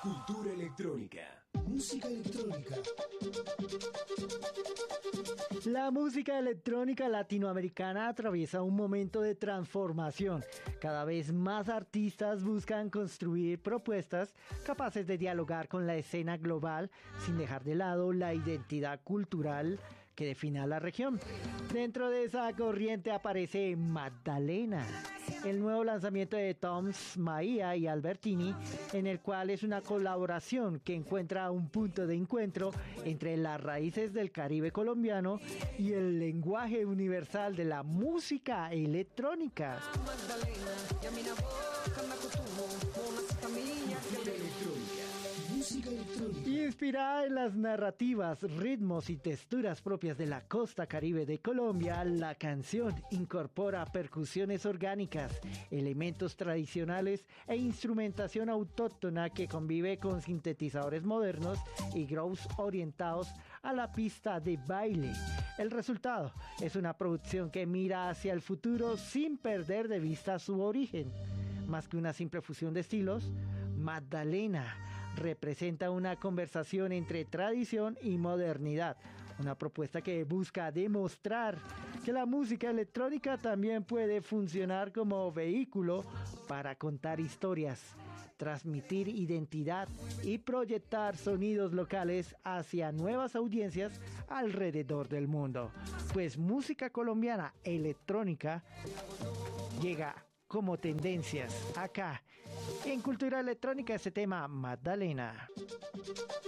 Cultura electrónica. Música electrónica. La música electrónica latinoamericana atraviesa un momento de transformación. Cada vez más artistas buscan construir propuestas capaces de dialogar con la escena global sin dejar de lado la identidad cultural que define a la región. Dentro de esa corriente aparece Magdalena, el nuevo lanzamiento de Toms, Maia y Albertini, en el cual es una colaboración que encuentra un punto de encuentro entre las raíces del Caribe colombiano y el lenguaje universal de la música electrónica. Música electrónica. Inspirada en las narrativas, ritmos y texturas propias de la costa caribe de Colombia, la canción incorpora percusiones orgánicas, elementos tradicionales e instrumentación autóctona que convive con sintetizadores modernos y grooves orientados a la pista de baile. El resultado es una producción que mira hacia el futuro sin perder de vista su origen. Más que una simple fusión de estilos, Magdalena representa una conversación entre tradición y modernidad, una propuesta que busca demostrar que la música electrónica también puede funcionar como vehículo para contar historias, transmitir identidad y proyectar sonidos locales hacia nuevas audiencias alrededor del mundo. Pues música colombiana electrónica llega como tendencias acá en Cultura Electrónica, ese tema Magdalena.